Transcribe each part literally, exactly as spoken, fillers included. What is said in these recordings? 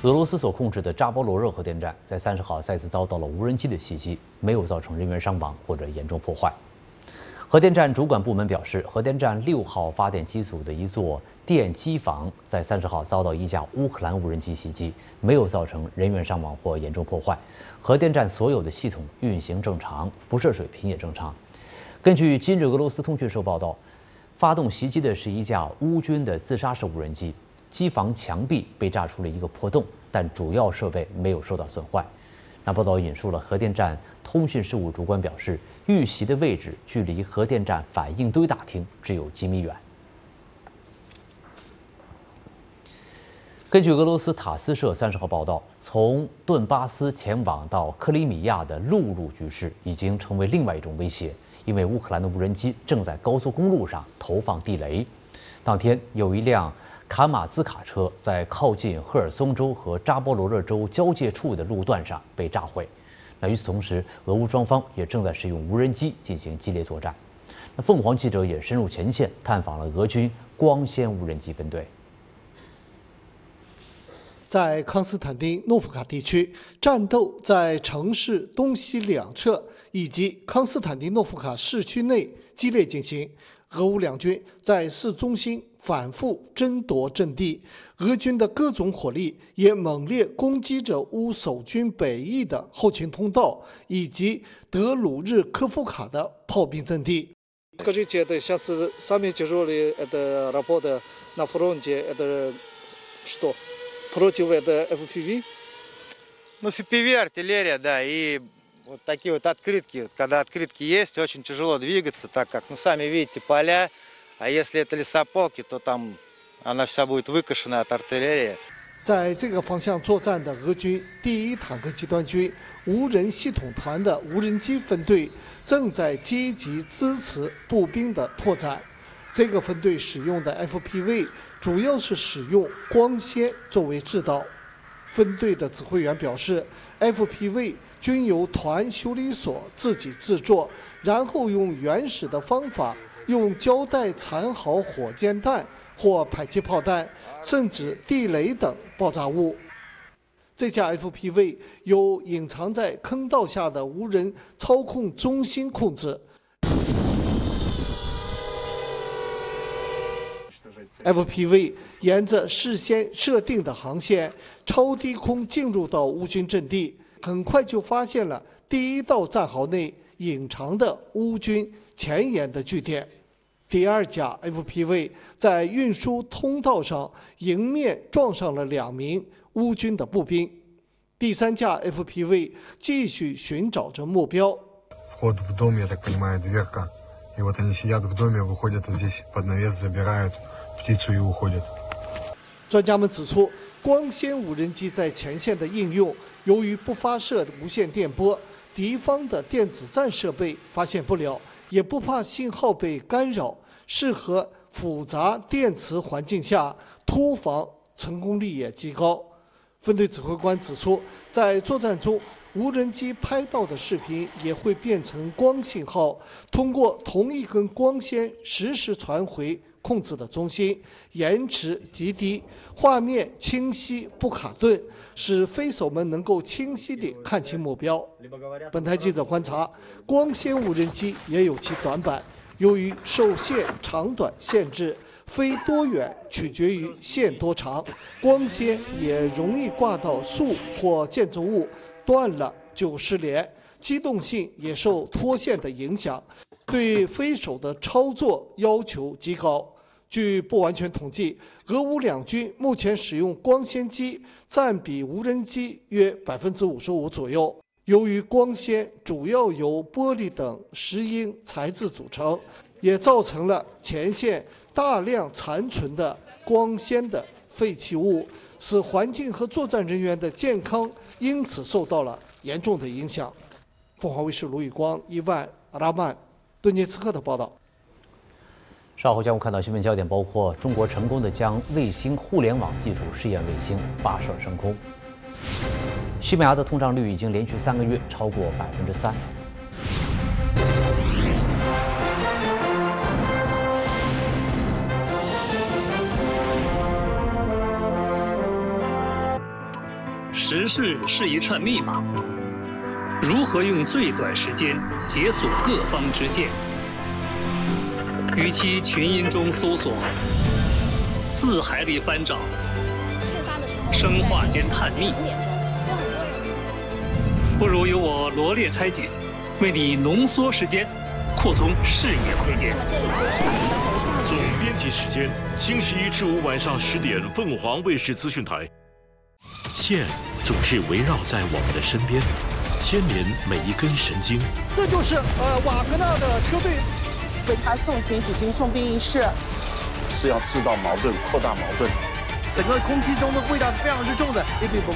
俄罗斯所控制的扎波罗热核电站在三十号再次遭到了无人机的袭击，没有造成人员伤亡或者严重破坏。核电站主管部门表示，核电站六号发电机组的一座电机房在三十号遭到一架乌克兰无人机袭击，没有造成人员伤亡或严重破坏。核电站所有的系统运行正常，辐射水平也正常。根据今日俄罗斯通讯社报道，发动袭击的是一架乌军的自杀式无人机。 机房墙壁被炸出了一个破洞，但主要设备没有受到损坏。那报道引述了核电站通讯事务主管表示，遇袭的位置距离核电站反应堆大厅只有几米远。根据俄罗斯塔斯社三十号报道，从顿巴斯前往到克里米亚的陆路局势已经成为另外一种威胁，因为乌克兰的无人机正在高速公路上投放地雷。当天有一辆 卡马兹卡车在靠近赫尔松州和扎波罗热州交界处的路段上被炸毁。那与此同时，俄乌双方也正在使用无人机进行激烈作战。那凤凰记者也深入前线探访了俄军光纤无人机分队。 在康斯坦丁诺夫卡地区，战斗在城市东西两侧以及康斯坦丁诺夫卡市区内激烈进行。 俄乌两军在市中心反复争夺阵地，俄军的各种火力也猛烈攻击着乌守军北翼的后勤通道以及德鲁日科夫卡的炮兵阵地。 Скажите, это сейчас самые тяжелые это работа на фронте, это что? Против это эф пи ви? Ну, эф пи ви артиллерия, да, и вот такие вот открытки. Когда открытки есть, очень тяжело двигаться, так как, ну, сами видите, поля, а если это лесополки, то там она вся будет выкошена от артиллерии. 在这个方向作战的俄军第一坦克集团军无人系统团的无人机分队正在积极支持步兵的拓展。这个分队使用的 F P V 主要是使用光纤作为制导。分队的指挥员表示 ，F P V 均由团修理所自己制作，然后用原始的方法，用胶带缠好火箭弹或迫击炮弹，甚至地雷等爆炸物。这架 F P V 由隐藏在坑道下的无人操控中心控制。F P V 沿着事先设定的航线，超低空进入到乌军阵地，很快就发现了第一道战壕内隐藏的乌军前沿的据点。第二架 F P V 在运输通道上迎面撞上了两名乌军的步兵。第三架 F P V 继续寻找着目标。 Вход в дом, я так понимаю, дверка. И вот они сидят в доме, выходят вот здесь под навес, забирают птицу и уходят. 专家们指出，光纤无人机在前线的应用，由于不发射无线电波，敌方的电子战设备发现不了，也不怕信号被干扰，适合复杂电磁环境下突防，成功率也极高。分队指挥官指出，在作战中，无人机拍到的视频也会变成光信号，通过同一根光纤实时传回控制的中心，延迟极低，画面清晰不卡顿，使飞手们能够清晰地看清目标。本台记者观察，光纤无人机也有其短板，由于受线长短限制，飞多远取决于线多长，光纤也容易挂到树或建筑物，断了就失联，机动性也受脱线的影响，对飞手的操作要求极高。据不完全统计，俄乌两军目前使用光纤机占比无人机约百分之五十五左右。由于光纤主要由玻璃等石英材质组成，也造成了前线大量残存的光纤的废弃物，使环境和作战人员的健康因此受到了严重的影响。凤凰卫视卢宇光、伊万、阿拉曼、顿涅茨克的报道。 稍后将会看到新闻焦点，包括中国成功的将卫星互联网技术试验卫星发射升空。西班牙的通胀率已经连续三个月超过百分之三。 时事是一串密码，如何用最短时间解锁各方之见？与其群音中搜索，字海里翻找，生化间探秘，不如由我罗列拆解，为你浓缩时间，扩充视野空间。 总编辑时间：星期一至五晚上十点，凤凰卫视资讯台。线总是围绕在我们的身边，牵连每一根神经。 这就是呃瓦格纳的车队。 为他送行举行送殡仪式， 是要制造矛盾、扩大矛盾。 整个空气中的味道是非常之重的。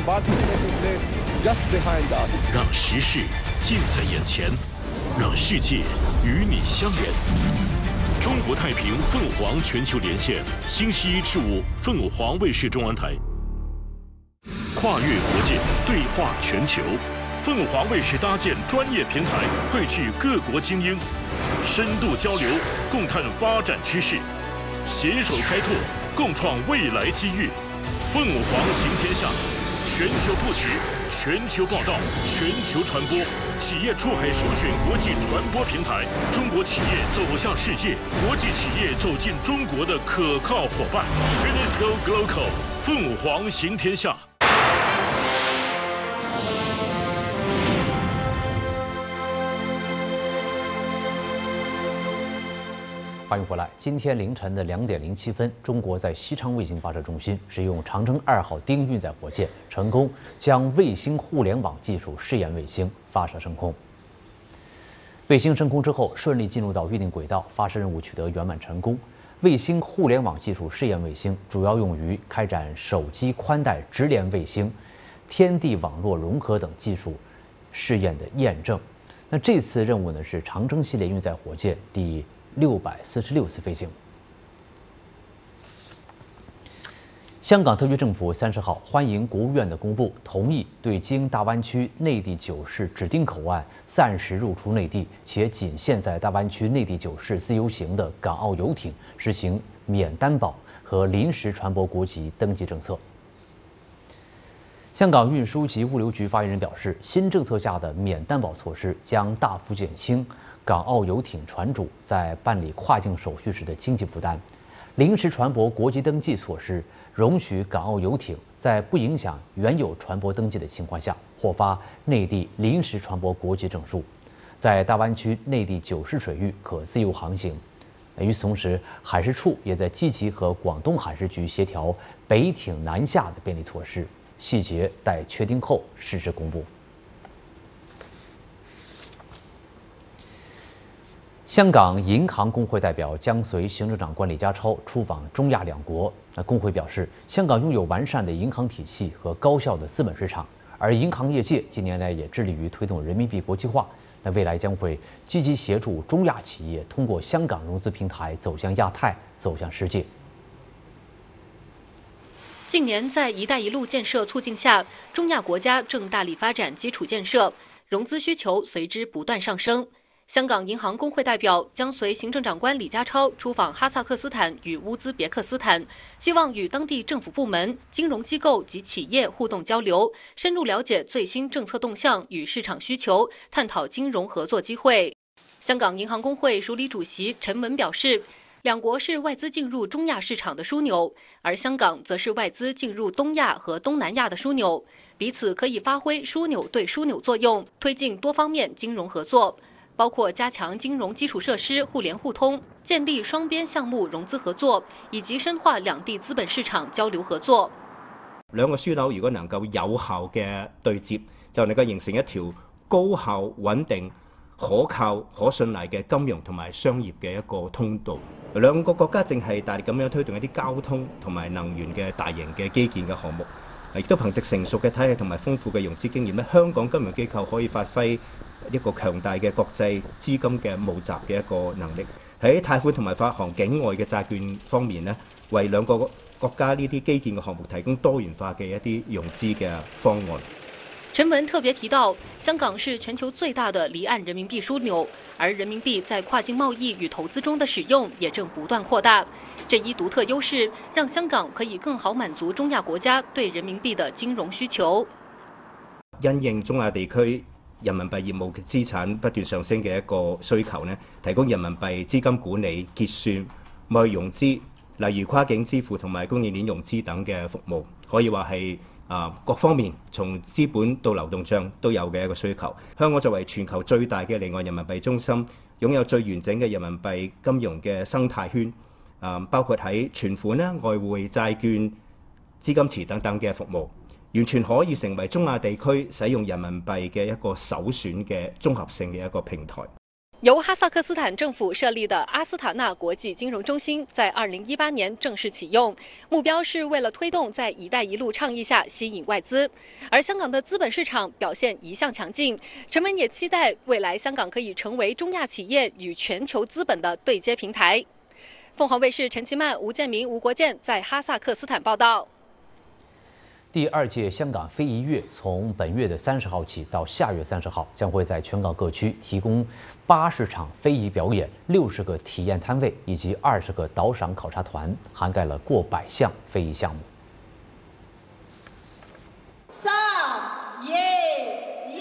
让时事近在眼前，让世界与你相连。中国太平凤凰全球连线，星期一至五，凤凰卫视中文台。跨越国界，对话全球。凤凰卫视搭建专业平台，汇聚各国精英，深度交流，共探发展趋势，携手开拓，共创未来机遇。凤凰行天下，全球布局，全球报道，全球传播，企业出海首选国际传播平台，中国企业走向世界，国际企业走进中国的可靠伙伴。UNESCO Global， 凤凰行天下。 欢迎回来。今天凌晨的两点零七分，中国在西昌卫星发射中心使用长征二号丁运载火箭，成功将卫星互联网技术试验卫星发射升空。卫星升空之后，顺利进入到预定轨道，发射任务取得圆满成功。卫星互联网技术试验卫星主要用于开展手机宽带直连卫星、天地网络融合等技术试验的验证。那这次任务呢是长征系列运载火箭第六百四十六次飞行。香港特区政府三十号欢迎国务院的公布，同意对经大湾区内地九市指定口岸暂时入出内地且仅限在大湾区内地九市自由行的港澳游艇实行免担保和临时船舶国籍登记政策。香港运输及物流局发言人表示，新政策下的免担保措施将大幅减轻港澳游艇船主在办理跨境手续时的经济负担。临时船舶国籍登记措施容许港澳游艇在不影响原有船舶登记的情况下，获发内地临时船舶国籍证书，在大湾区内地九市水域可自由航行。与此同时，海事处也在积极和广东海事局协调北艇南下的便利措施，细节待确定后适时公布。香港银行工会代表将随行政长官李家超出访中亚两国。那工会表示，香港拥有完善的银行体系和高效的资本市场，而银行业界近年来也致力于推动人民币国际化。那未来将会积极协助中亚企业通过香港融资平台走向亚太，走向世界。 近年在“一带一路”建设促进下，中亚国家正大力发展基础建设，融资需求随之不断上升。香港银行工会代表将随行政长官李家超出访哈萨克斯坦与乌兹别克斯坦，希望与当地政府部门、金融机构及企业互动交流，深入了解最新政策动向与市场需求，探讨金融合作机会。香港银行工会署理主席陈文表示，两国是外资进入中亚市场的枢纽，而香港则是外资进入东亚和东南亚的枢纽，彼此可以发挥枢纽对枢纽作用，推进多方面金融合作，包括加強金融基礎設施互聯互通，建立雙邊項目融資合作，以及深化兩地資本市場交流合作。 兩個樞紐如果能夠有效嘅對接，就能夠形成一條高效、穩定、可靠、可信賴嘅金融同埋商業嘅一個通道。兩個國家正係大力咁樣推動一啲交通同埋能源嘅大型嘅基建嘅項目，亦都憑藉成熟嘅體系同埋豐富嘅融資經驗咧，香港金融機構可以發揮一個強大嘅國際資金嘅募集嘅一個能力，喺貸款同埋發行境外嘅債券方面咧，為兩個國家呢啲基建嘅項目提供多元化嘅一啲融資嘅方案。 陈文特别提到，香港是全球最大的离岸人民币枢纽，而人民币在跨境贸易与投资中的使用也正不断扩大。这一独特优势让香港可以更好满足中亚国家对人民币的金融需求。 因應中亞地區人民幣業務嘅資產不斷上升嘅一個需求呢，提供人民幣資金管理、結算、貿易融資，例如跨境支付同埋供應鏈融資等嘅服務，可以話係啊各方面從資本到流動帳都有嘅一個需求。香港作為全球最大嘅離岸人民幣中心，擁有最完整嘅人民幣金融嘅生態圈，啊包括喺存款啦、外匯、債券、資金池等等嘅服務，完全可以成為中亞地區使用人民幣嘅一個首選嘅綜合性嘅一個平台。 由哈薩克斯坦政府設立的阿斯塔納國際金融中心在二零一八年正式啟用，目標是為了推動在“一帶一路”倡議下吸引外資。而香港的資本市場表現一向強勁，陳文也期待未來香港可以成為中亞企業與全球資本的對接平台。鳳凰衛視陳其曼、吳建明、吳國健在哈薩克斯坦報道。 第二屆香港非遗月從本月的三十號起到下月三十號，將會在全港各區提供八十場非遺表演、六十個體驗攤位以及二十個導賞考察團，涵蓋了過百項非遺項目。 三、二、一。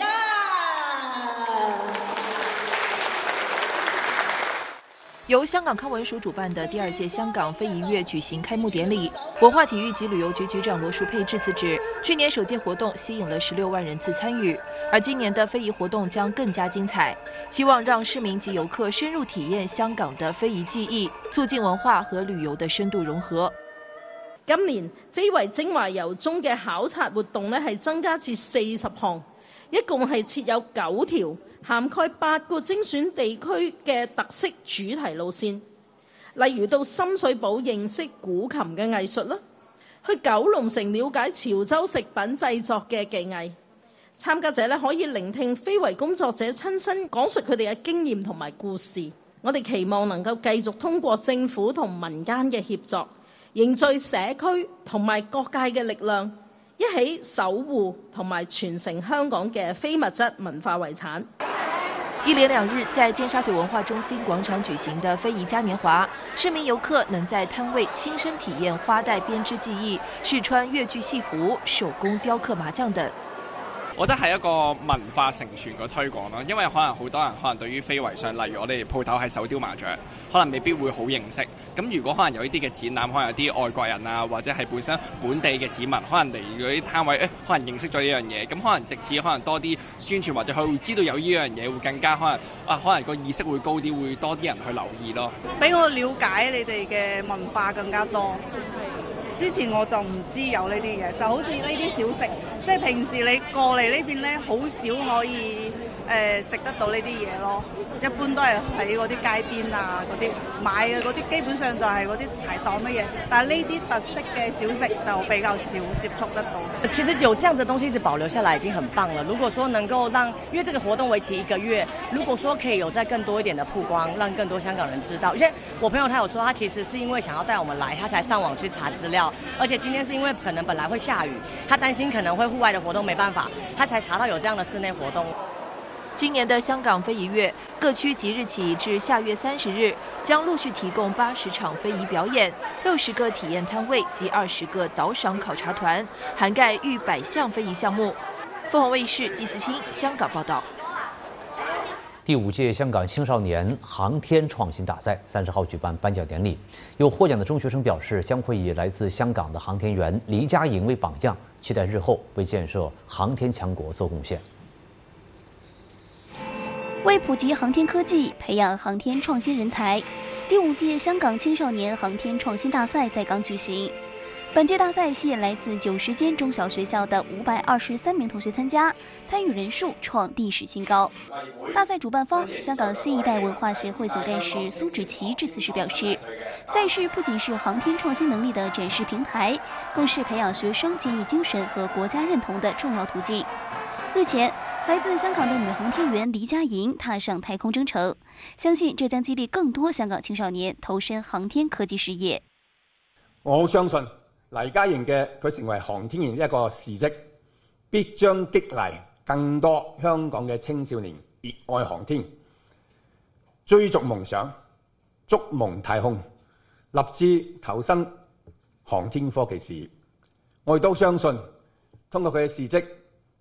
由香港康文署主辦的第二屆香港非遗月舉行開幕典禮，文化體育及旅遊局局長羅淑佩致辭指，去年首屆活動吸引了十六萬人次參與，而今年的非遺活動將更加精彩，希望讓市民及遊客深入體驗香港的非遺技藝，促進文化和旅遊的深度融合。 今年非遺精華遊中嘅考察活動呢係增加至四十項，一共係設有九條，涵蓋八個精選地區嘅特色主題路線，例如到深水埗認識古琴嘅藝術啦，去九龍城了解潮州食品製作嘅技藝。參加者咧可以聆聽非遺工作者親身講述佢哋嘅經驗同埋故事。我哋期望能夠繼續通過政府同民間嘅協作，凝聚社區同埋各界嘅力量，一起守護同埋傳承香港嘅非物質文化遺產。 一連兩日在尖沙咀文化中心廣場舉行的非遺嘉年華，市民遊客能在攤位親身體驗花帶編織技藝、試穿粵劇戲服、手工雕刻麻將等。 我覺得係一個文化承傳嘅推廣咯，因為可能好多人可能對於非遺上，例如我哋鋪頭係手雕麻雀，可能未必會好認識。咁如果可能有呢啲嘅展覽，可能有啲外國人啊，或者係本身本地嘅市民，可能嚟嗰啲攤位，誒可能認識咗呢樣嘢，咁可能藉此可能多啲宣傳，或者佢會知道有呢樣嘢，會更加可能啊，可能個意識會高啲，會多啲人去留意咯。 俾我了解你哋嘅文化更加多。之前我就唔知有呢啲嘢，就好似呢啲小食，即係平時你過嚟呢邊咧，好少可以誒食得到呢啲嘢咯。一般都係喺嗰啲街邊啊嗰啲買嘅嗰啲，基本上就係嗰啲排檔乜嘢。但係呢啲特色嘅小食就比較少接觸得到。 其實有這樣子的東西一直保留下來已經很棒了。如果說能夠讓，因為這個活動為期一個月，如果說可以有再更多一點的曝光，讓更多香港人知道。因為我朋友他有說，他其實是因為想要帶我們來，他才上網去查資料。而且今天是因為可能本來會下雨，他擔心可能會戶外的活動沒辦法，他才查到有這樣的室內活動。 今年的香港非遺月，各區即日起至下月三十日，將陸續提供八十場非遺表演、六十個體驗攤位及二十個導賞考察團，涵蓋逾百項非遺項目。鳳凰衛視季思清香港報道。 第五屆香港青少年航天創新大賽三十號舉辦頒獎典禮，有獲獎的中學生表示，將會以來自香港的航天員黎佳瑩為榜樣，期待日後為建設航天強國做貢獻。 為普及航天科技，培養航天創新人才，第五屆香港青少年航天創新大賽在港舉行。本屆大賽吸引來自九十間中小學校的五百二十三名同學參加，參與人數創歷史新高。大賽主辦方香港新一代文化協會總幹事蘇芷琪致辭時表示，賽事不僅是航天創新能力的展示平台，更是培養學生堅毅精神和國家認同的重要途徑。日前，來自香港的女航天員黎佳瑩踏上太空征程，相信這將激勵更多香港青少年投身航天科技事業。 我好相信黎佳瑩嘅佢成為航天員一個事蹟，必將激勵更多香港嘅青少年熱愛航天，追逐夢想，築夢太空，立志投身航天科技事業。我亦都相信，通過佢嘅事蹟，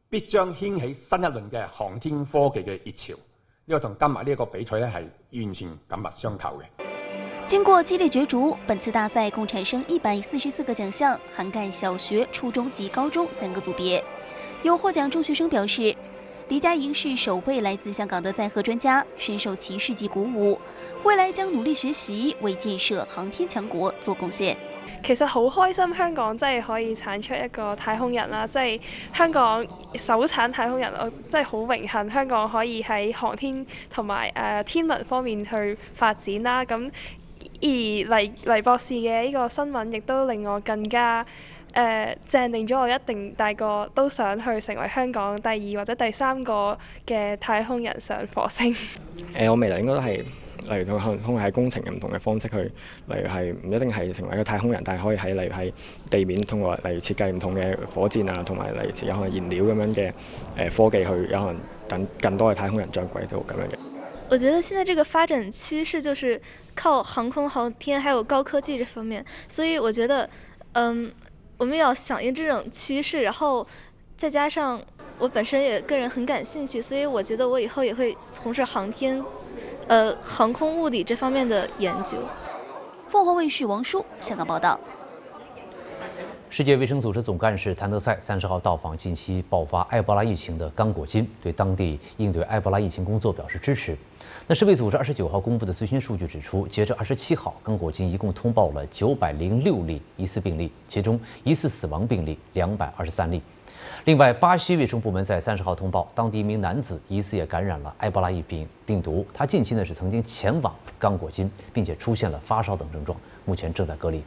必將掀起新一輪嘅航天科技嘅熱潮。呢個同今日呢一個比賽咧係完全緊密相扣嘅。 經過激烈角逐，本次大賽共產生一百四十四個獎項，涵蓋小學、初中及高中三個組別。有獲獎中學生表示，黎家瑩是首位來自香港的載荷專家，深受其事蹟鼓舞，未來將努力學習，為建設航天強國做貢獻。 其實好開心，香港真係可以產出一個太空人啦！即係香港首產太空人，我真係好榮幸香港可以喺航天同埋誒天文方面去發展啦。咁而黎黎博士嘅呢個新聞，亦都令我更加誒、呃、訂定咗我一定大個都想去成為香港第二或者第三個嘅太空人上火星。誒、 呃，我未來應該都係。例如可能可能喺工程嘅唔同嘅方式去，例如係唔一定係成為一個太空人，但係可以喺例如喺地面通過例如設計唔同嘅火箭啊，同埋例如設計可能燃料咁樣嘅誒、呃、科技去，有可能等更多嘅太空人上軌道咁樣嘅。 我覺得現在這個發展趨勢就是靠航空航天還有高科技這方面，所以我覺得，嗯，我們要響應這種趨勢，然後再加上我本身也個人很感興趣，所以我覺得我以後也會從事航天。呃，航空物理這方面的研究。 鳳凰衛視王舒香港報道。 世界衛生組織總幹事譚德塞三十號到訪近期爆發埃博拉疫情的剛果金，對當地應對埃博拉疫情工作表示支持。那世衛組織二十九號公布的最新數據指出，截至二十七號，剛果金一共通報了九百零六例疑似病例，其中疑似死亡病例兩百二十三例。另外，巴西衛生部門在三十號通報，當地一名男子疑似也感染了埃博拉疫病病毒，他近期呢是曾經前往剛果金，並且出現了發燒等症狀，目前正在隔離。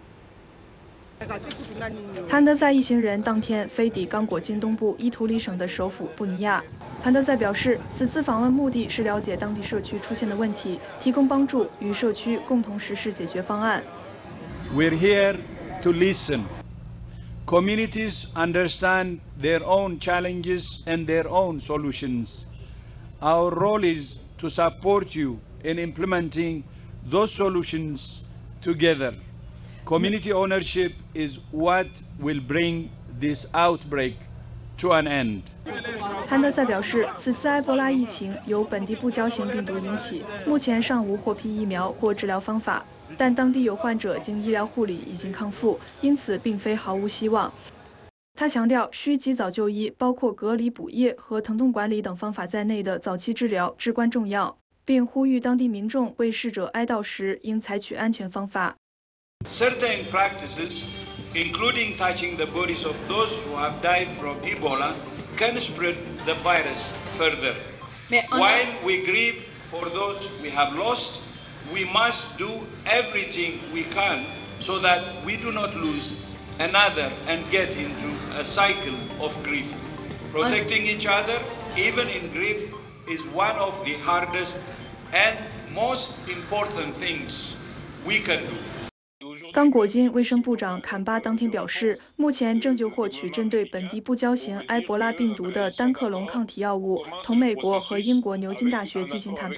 譚德塞一行人當天飛抵剛果金東部伊圖里省的首府布尼亞。譚德塞表示，此次訪問目的是了解當地社區出現的問題，提供幫助，與社區共同實施解決方案。 We're here to listen. Communities understand their own challenges and their own solutions. Our role is to support you in implementing those solutions together. Community ownership is what will bring this outbreak to an end. 譚德塞表示，此次埃博拉疫情由本地不交型病毒引起，目前尚無獲批疫苗或治療方法。但當地有患者經醫療護理已經康復，因此並非毫無希望。他強調，需及早就醫，包括隔離、補液和疼痛管理等方法在內的早期治療至關重要，並呼籲當地民眾為逝者哀悼時應採取安全方法。 Certain practices, including touching the bodies of those who have died from Ebola, can spread the virus further. While we grieve for those we have lost, we must do everything we can so that we do not lose another and get into a cycle of grief. Protecting each other, even in grief, is one of the hardest and most important things we can do. 刚果金衛生部長坎巴當天表示，目前正就獲取針對本地不交型埃博拉病毒的單克隆抗體藥物，同美國和英國牛津大學進行談判。